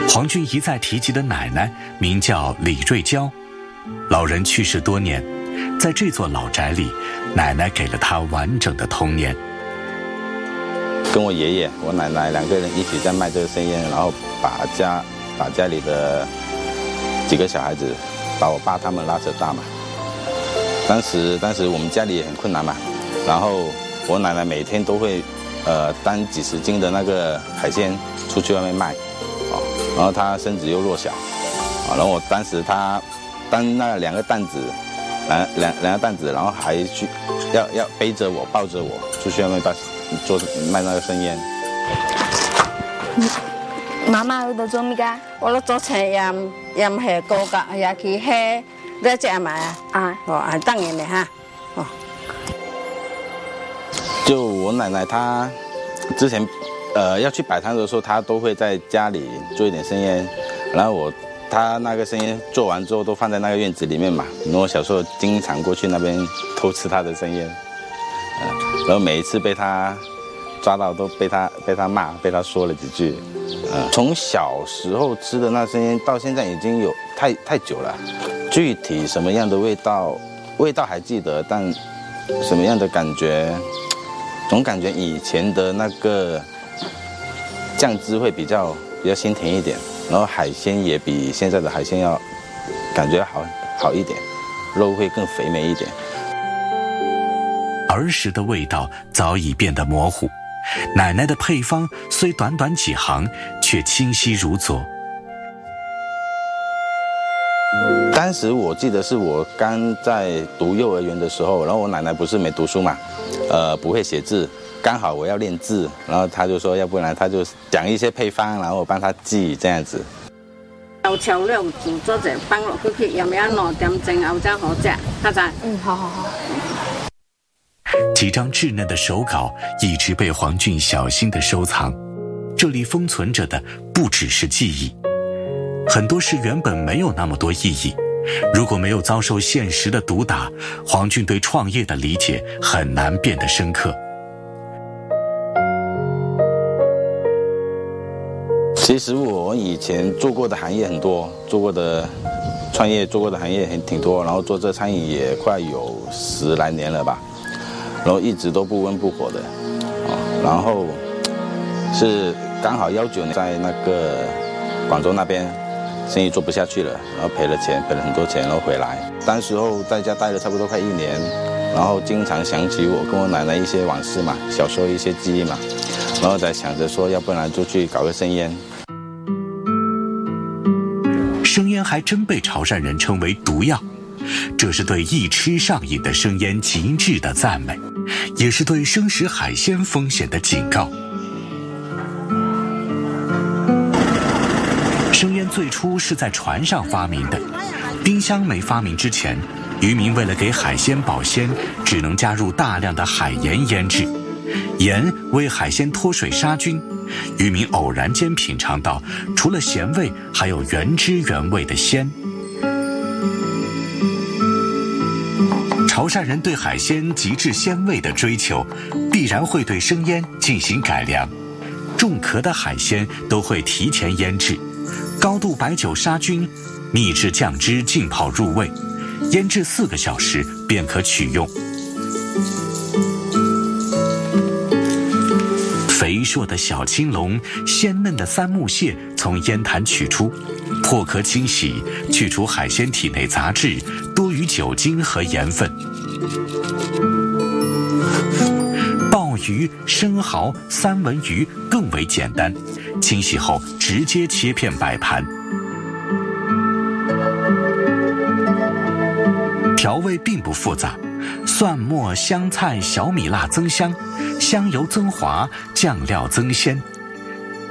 黄俊一再提及的奶奶名叫李瑞娇，老人去世多年，在这座老宅里，奶奶给了他完整的童年。 跟我爷爷、我奶奶2个人一起在卖这个生腌，然后把家里的几个小孩子，把我爸他们拉扯大嘛。当时我们家里也很困难嘛，然后我奶奶每天都会担几10斤的那个海鲜出去外面卖，然后她身子又弱小，然后我当时她担那2个担子，两个担子，然后还去要背着我抱着我出去外面卖那个生腌。 妈妈喺度做咩噶？我都做菜又唔係個噶，又去蝦，呢只埋係當然嘅哈。 就我奶奶她之前要去摆摊的时候，她都会在家里做一点生腌，然后她那个生腌做完之后都放在那个院子里面嘛。然后我小时候经常过去那边偷吃她的生腌，然后每一次被她抓到都被她骂，被她说了几句。从小时候吃的那生腌到现在已经有太久了，具体什么样的味道还记得，但什么样的感觉，总感觉以前的那个酱汁会比较鲜甜一点，然后海鲜也比现在的海鲜要感觉好一点，肉会更肥美一点。 儿时的味道早已变得模糊，奶奶的配方虽短短几行，却清晰如昨。 当时我记得是我刚在读幼儿园的时候，然后我奶奶不是没读书嘛，不会写字，刚好我要练字，然后她就说，要不然她就讲一些配方，然后我帮她记这样子。 調料煮咗隻放落去，有冇2點鐘後再好食，得咋？好。 几张稚嫩的手稿一直被黄俊小心地收藏，这里封存着的不只是记忆，很多事原本没有那么多意义。如果没有遭受现实的毒打，黄俊对创业的理解很难变得深刻。 其实我以前做过的行业很多，创业做过的行业挺多，然后做这餐饮也快有10来年了吧，然后一直都不温不火的，然后是刚好19年在那个广州那边生意做不下去了，然后赔了很多钱，然后回来。当时候在家待了差不多快1年，然后经常想起我跟我奶奶一些往事嘛，小时候一些记忆嘛，然后在想着说，要不然就去搞个生腌。 生腌还真被潮汕人称为毒药，这是对一吃上瘾的生腌极致的赞美，也是对生食海鲜风险的警告。生腌最初是在船上发明的，冰箱没发明之前，渔民为了给海鲜保鲜，只能加入大量的海盐腌制，盐为海鲜脱水杀菌。渔民偶然间品尝到，除了咸味，还有原汁原味的鲜。潮汕人对海鲜极致鲜味的追求，必然会对生腌进行改良。重壳的海鲜都会提前腌制，高度白酒杀菌，秘制酱汁浸泡入味，腌制4个小时便可取用。肥硕的小青龙，鲜嫩的三目蟹从腌坛取出，破壳清洗，去除海鲜体内杂质、多余酒精和盐分。鲍鱼、生蚝、三文鱼更为简单，清洗后直接切片摆盘。调味并不复杂，蒜末、香菜、小米辣增香，香油增滑，酱料增鲜，